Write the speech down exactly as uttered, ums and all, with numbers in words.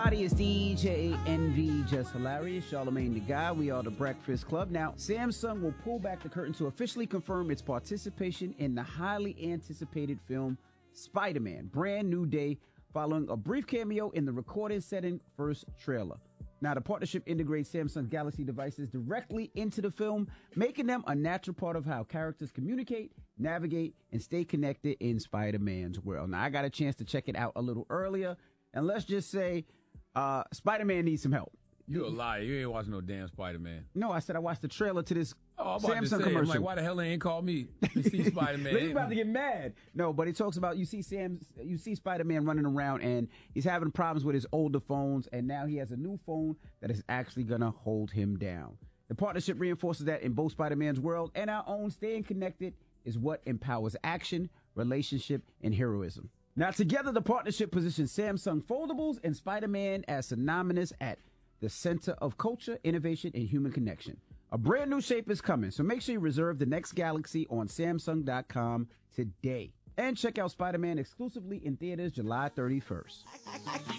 Howdy, it's D J N V, Just Hilarious, Charlamagne the Guy. We are the Breakfast Club. Now, Samsung will pull back the curtain to officially confirm its participation in the highly anticipated film Spider-Man, Brand New Day, following a brief cameo in the recorded setting first trailer. Now, the partnership integrates Samsung Galaxy devices directly into the film, making them a natural part of how characters communicate, navigate, and stay connected in Spider-Man's world. Now, I got a chance to check it out a little earlier, and let's just say uh, Spider-Man needs some help. You a liar. You ain't watching no damn Spider-Man. No, I said I watched the trailer to this oh, I'm Samsung about to say, commercial. I'm like, why the hell they ain't called me to see Spider-Man? He's about to get mad. No, but he talks about you see Sam, you see Spider-Man running around, and he's having problems with his older phones, and now he has a new phone that is actually gonna hold him down. The partnership reinforces that in both Spider-Man's world and our own, staying connected is what empowers action, relationship, and heroism. Now, together, the partnership positions Samsung Foldables and Spider-Man as synonymous at the center of culture, innovation, and human connection. A brand new shape is coming, so make sure you reserve the next Galaxy on Samsung dot com today. And check out Spider-Man exclusively in theaters July thirty-first.